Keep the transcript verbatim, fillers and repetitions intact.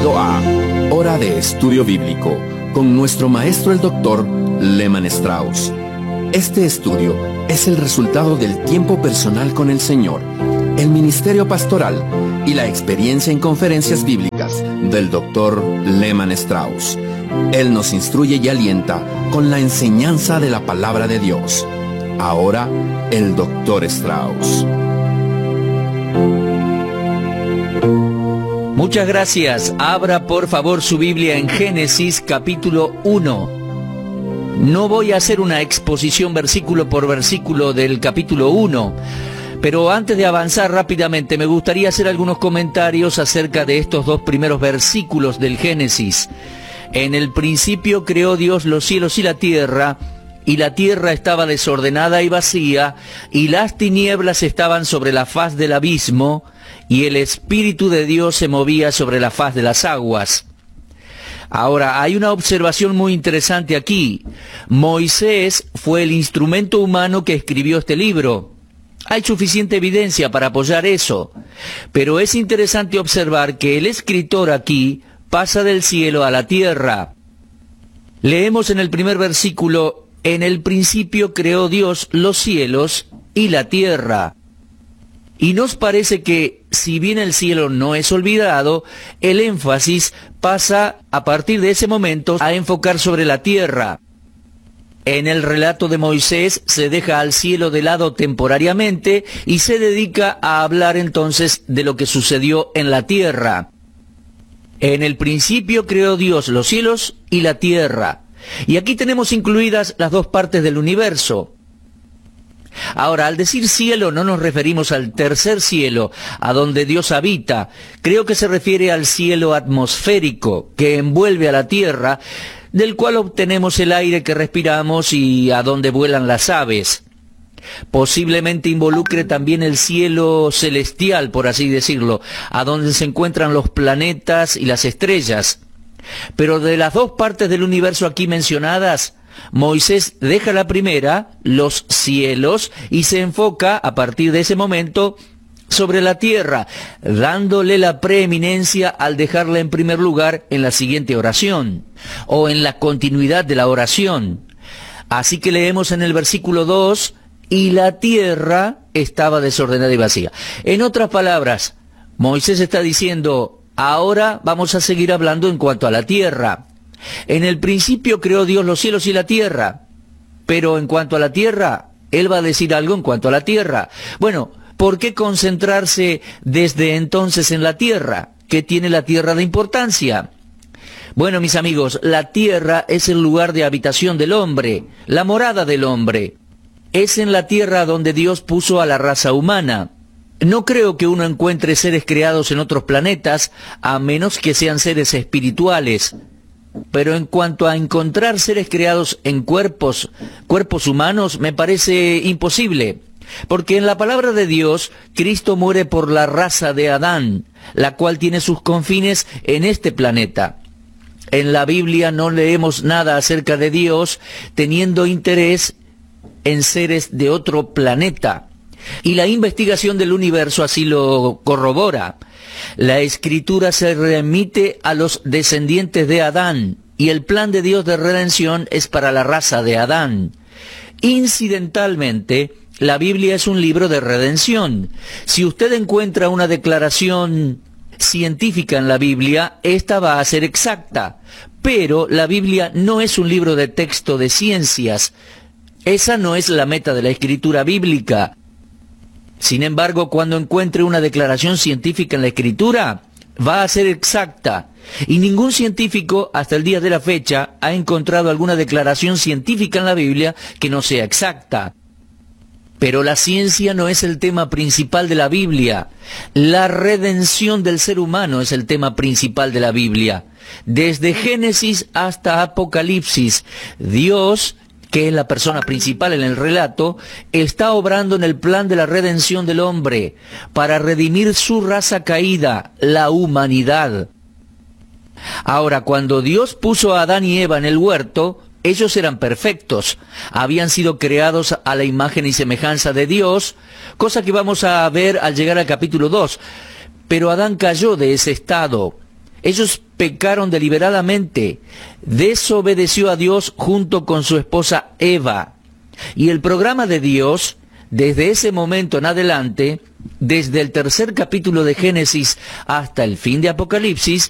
Bienvenido a Hora de Estudio Bíblico con nuestro maestro el doctor Lehman Strauss. Este estudio es el resultado del tiempo personal con el Señor, el ministerio pastoral y la experiencia en conferencias bíblicas del doctor Lehman Strauss. Él nos instruye y alienta con la enseñanza de la palabra de Dios. Ahora, el doctor Strauss. Muchas gracias. Abra por favor su Biblia en Génesis capítulo uno. No voy a hacer una exposición versículo por versículo del capítulo uno, pero antes de avanzar rápidamente me gustaría hacer algunos comentarios acerca de estos dos primeros versículos del Génesis. En el principio creó Dios los cielos y la tierra, y la tierra estaba desordenada y vacía, y las tinieblas estaban sobre la faz del abismo, y el Espíritu de Dios se movía sobre la faz de las aguas. Ahora, hay una observación muy interesante aquí. Moisés fue el instrumento humano que escribió este libro. Hay suficiente evidencia para apoyar eso, pero es interesante observar que el escritor aquí pasa del cielo a la tierra. Leemos en el primer versículo: en el principio creó Dios los cielos y la tierra. Y nos parece que, si bien el cielo no es olvidado, el énfasis pasa a partir de ese momento a enfocar sobre la tierra. En el relato de Moisés se deja al cielo de lado temporariamente y se dedica a hablar entonces de lo que sucedió en la tierra. En el principio creó Dios los cielos y la tierra. Y aquí tenemos incluidas las dos partes del universo. Ahora, al decir cielo no nos referimos al tercer cielo, a donde Dios habita. Creo que se refiere al cielo atmosférico, que envuelve a la tierra, del cual obtenemos el aire que respiramos y a donde vuelan las aves. Posiblemente involucre también el cielo celestial, por así decirlo, a donde se encuentran los planetas y las estrellas. Pero de las dos partes del universo aquí mencionadas, Moisés deja la primera, los cielos, y se enfoca a partir de ese momento sobre la tierra, dándole la preeminencia al dejarla en primer lugar en la siguiente oración, o en la continuidad de la oración. Así que leemos en el versículo dos, y la tierra estaba desordenada y vacía. En otras palabras, Moisés está diciendo: ahora vamos a seguir hablando en cuanto a la tierra. En el principio creó Dios los cielos y la tierra, pero en cuanto a la tierra, Él va a decir algo en cuanto a la tierra. Bueno, ¿por qué concentrarse desde entonces en la tierra? ¿Qué tiene la tierra de importancia? Bueno, mis amigos, la tierra es el lugar de habitación del hombre, la morada del hombre. Es en la tierra donde Dios puso a la raza humana. No creo que uno encuentre seres creados en otros planetas, a menos que sean seres espirituales. Pero en cuanto a encontrar seres creados en cuerpos, cuerpos humanos, me parece imposible. Porque en la palabra de Dios, Cristo muere por la raza de Adán, la cual tiene sus confines en este planeta. En la Biblia no leemos nada acerca de Dios teniendo interés en seres de otro planeta. Y la investigación del universo así lo corrobora. La Escritura se remite a los descendientes de Adán, y el plan de Dios de redención es para la raza de Adán. Incidentalmente, la Biblia es un libro de redención. Si usted encuentra una declaración científica en la Biblia, esta va a ser exacta. Pero la Biblia no es un libro de texto de ciencias. Esa no es la meta de la Escritura bíblica. Sin embargo, cuando encuentre una declaración científica en la Escritura, va a ser exacta. Y ningún científico, hasta el día de la fecha, ha encontrado alguna declaración científica en la Biblia que no sea exacta. Pero la ciencia no es el tema principal de la Biblia. La redención del ser humano es el tema principal de la Biblia. Desde Génesis hasta Apocalipsis, Dios, que es la persona principal en el relato, está obrando en el plan de la redención del hombre, para redimir su raza caída, la humanidad. Ahora, cuando Dios puso a Adán y Eva en el huerto, ellos eran perfectos, habían sido creados a la imagen y semejanza de Dios, cosa que vamos a ver al llegar al capítulo dos. Pero Adán cayó de ese estado. Ellos pecaron deliberadamente, desobedeció a Dios junto con su esposa Eva. Y el programa de Dios, desde ese momento en adelante, desde el tercer capítulo de Génesis hasta el fin de Apocalipsis,